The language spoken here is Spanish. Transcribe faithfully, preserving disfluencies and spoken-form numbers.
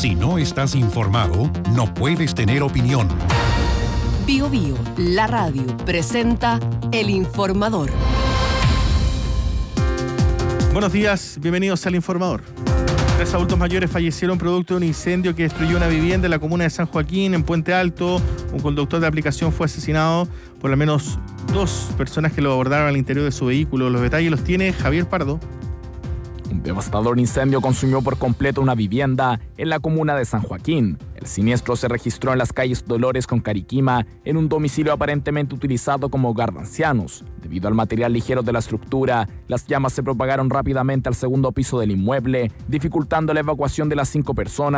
Si no estás informado, no puedes tener opinión. Bio Bio, la radio, presenta El Informador. Buenos días, bienvenidos al Informador. Tres adultos mayores fallecieron producto de un incendio que destruyó una vivienda en la comuna de San Joaquín, en Puente Alto. Un conductor de aplicación fue asesinado por al menos dos personas que lo abordaron al interior de su vehículo. Los detalles los tiene Javier Pardo. Un devastador incendio consumió por completo una vivienda en la comuna de San Joaquín. El siniestro se registró en las calles Dolores con Cariquima, en un domicilio aparentemente utilizado como hogar de ancianos. Debido al material ligero de la estructura, las llamas se propagaron rápidamente al segundo piso del inmueble, dificultando la evacuación de las cinco personas